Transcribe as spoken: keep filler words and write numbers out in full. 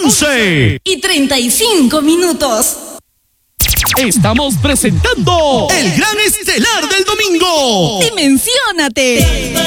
once y treinta y cinco minutos. Estamos presentando el gran estelar del domingo. Dimensiónate.